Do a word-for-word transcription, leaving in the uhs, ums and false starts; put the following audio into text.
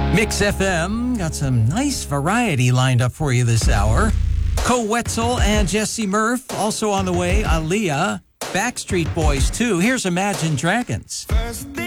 Mix F M got some nice variety lined up for you this hour. Co Wetzel and Jesse Murph also on the way. Aaliyah, Backstreet Boys too. Here's Imagine Dragons. First thing